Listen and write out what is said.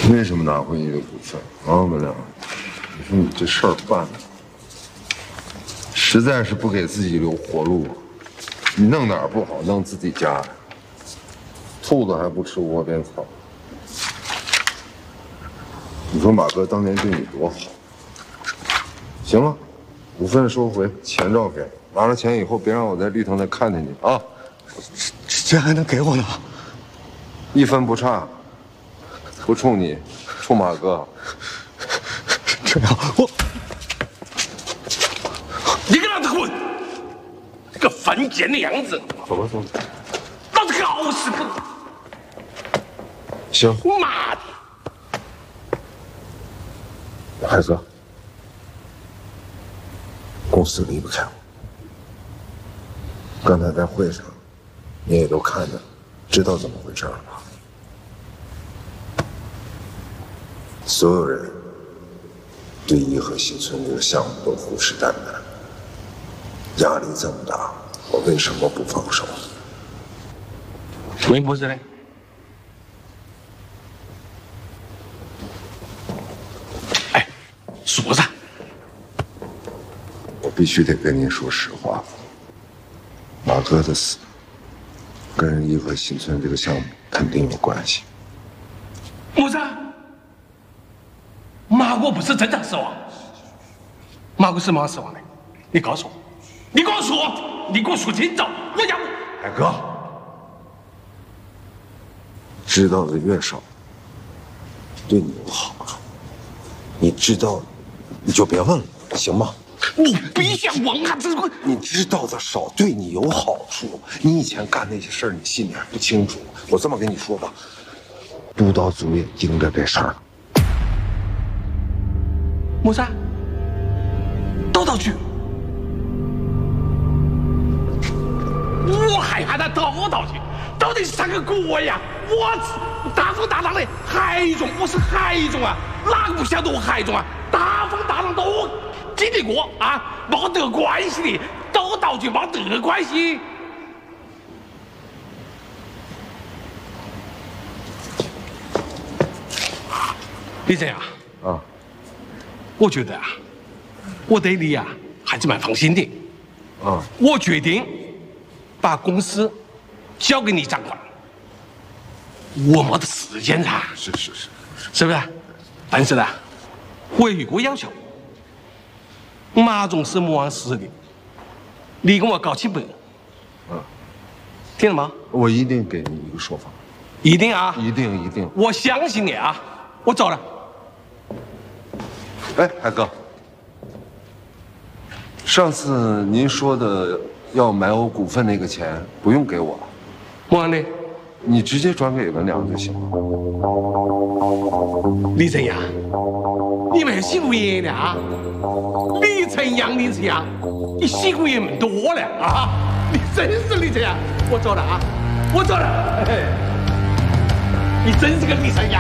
为什么拿回你的股份啊，文亮？你说你这事儿办的，实在是不给自己留活路。你弄哪儿不好，弄自己家呀？兔子还不吃窝边草。你说马哥当年对你多好。行了，股份收回，钱照给。拿了钱以后，别让我在绿藤再看见你啊！ 这钱还能给我呢？ 一分不差，不冲你，冲马哥。 这样我， 你给老子滚！这个犯贱的样子！ 走吧，走吧。 老子搞死个！ 行。 妈的！ 海哥，公司离不开我。刚才在会上，你也都看着，知道怎么回事了吧？所有人对颐和新村这个项目都虎视眈眈，压力这么大，我为什么不放手？ 为么子呢？哎，说噻！ 我必须得跟您说实话，马哥的死跟颐和新村这个项目肯定有关系。 么子？马哥不是正常死亡，马哥什么样死亡的？你告诉我，你跟我说，你给我说清楚，我要。 海哥，知道的越少，对你有好处。你知道的，你就别问了，行吗？ 我必须要问下这个。 你知道的少，对你有好处。你以前干那些事儿，你心里还不清楚。我这么跟你说吧，督导组也盯着这事儿。 么子？督导局？我害怕他督导局，到底是啥个国呀？我大风大浪的海中，我是海中啊，哪个不晓得我海中啊？大风大浪都经历过啊，没得关系的，督导局没得关系。李晨呀， 啊， 我觉得啊，我对你啊还是蛮放心的。 啊， 我决定把公司交给你掌管。我没得时间噻， 是， 是不是？但是呢，我有一个要求，马总是莫忘实力，你跟我搞清白。听了吗？ 我一定给你一个说法。 一定啊！ 一定。 我相信你啊！我走了。 哎，海哥，上次您说的要买我股份那个钱不用给我， 莫忘的， 你直接转给文良就行了。 李晨阳，你没洗过眼的啊？李晨阳，你洗过眼多了啊！你真是李晨阳，我走了啊！我走了。嘿嘿，你真是个李晨阳。